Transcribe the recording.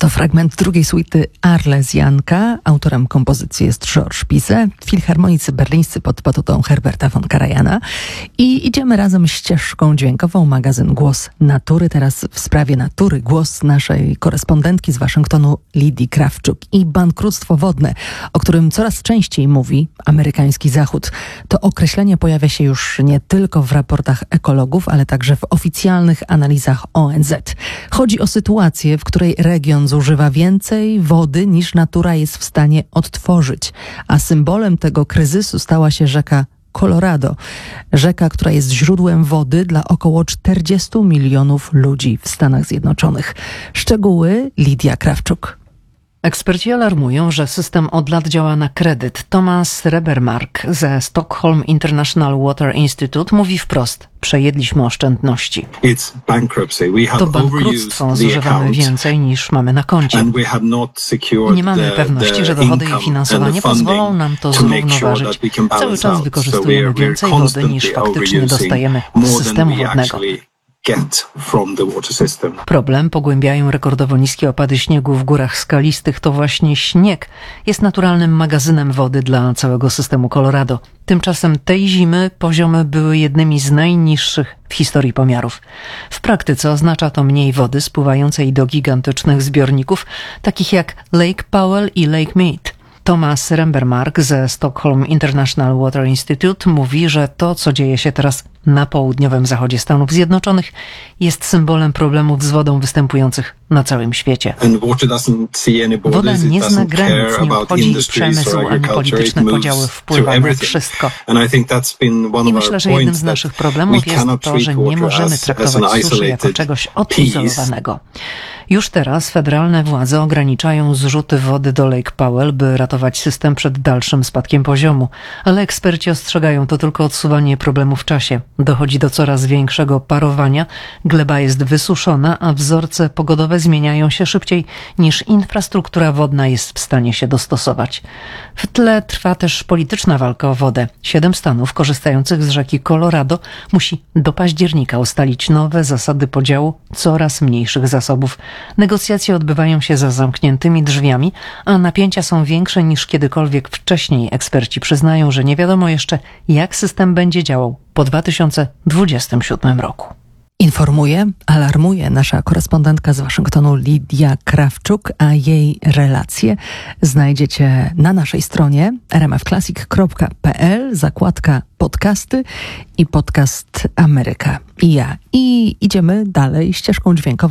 fragment drugiej suity Arlezjanka. Autorem kompozycji jest Georges Bizet, filharmonicy berlińscy pod batutą Herberta von Karajana. I idziemy razem ścieżką dźwiękową. Magazyn Głos Natury. Teraz w sprawie natury głos naszej korespondentki z Waszyngtonu Lidii Krawczuk. I bankructwo wodne, o którym coraz częściej mówi amerykański Zachód. To określenie pojawia się już nie tylko w raportach ekologów, ale także w oficjalnych analizach ONZ. Chodzi o sytuację, w której region zużywa więcej wody niż natura jest w stanie odtworzyć. A symbolem tego kryzysu stała się rzeka Colorado. Rzeka, która jest źródłem wody dla około 40 milionów ludzi w Stanach Zjednoczonych. Szczegóły Lidia Krawczuk. Eksperci alarmują, że system od lat działa na kredyt. Thomas Rebermark ze Stockholm International Water Institute mówi wprost: przejedliśmy oszczędności. To bankructwo, zużywamy więcej niż mamy na koncie. Nie mamy pewności, że dochody i finansowanie pozwolą nam to zrównoważyć. Cały czas wykorzystujemy więcej wody niż faktycznie dostajemy z systemu wodnego. Problem pogłębiają rekordowo niskie opady śniegu w górach skalistych. To właśnie śnieg jest naturalnym magazynem wody dla całego systemu Colorado. Tymczasem tej zimy poziomy były jednymi z najniższych w historii pomiarów. W praktyce oznacza to mniej wody spływającej do gigantycznych zbiorników, takich jak Lake Powell i Lake Mead. Thomas Rebermark ze Stockholm International Water Institute mówi, że to, co dzieje się teraz na południowym zachodzie Stanów Zjednoczonych, jest symbolem problemów z wodą występujących na całym świecie. Woda nie zna granic, nie obchodzi przemysłu ani polityczne podziały wpływają na wszystko. I myślę, że jednym z naszych problemów jest to, że nie możemy traktować suszy jako czegoś odizolowanego. Już teraz federalne władze ograniczają zrzuty wody do Lake Powell, by ratować system przed dalszym spadkiem poziomu. Ale eksperci ostrzegają, to tylko odsuwanie problemu w czasie. Dochodzi do coraz większego parowania, gleba jest wysuszona, a wzorce pogodowe zmieniają się szybciej niż infrastruktura wodna jest w stanie się dostosować. W tle trwa też polityczna walka o wodę. 7 stanów korzystających z rzeki Colorado musi do października ustalić nowe zasady podziału coraz mniejszych zasobów. Negocjacje odbywają się za zamkniętymi drzwiami, a napięcia są większe niż kiedykolwiek wcześniej. Eksperci przyznają, że nie wiadomo jeszcze, jak system będzie działał po 2027 roku. Informuje, alarmuje nasza korespondentka z Waszyngtonu Lidia Krawczuk, a jej relacje znajdziecie na naszej stronie rmfclassic.pl, zakładka podcasty i podcast Ameryka. I idziemy dalej ścieżką dźwiękową.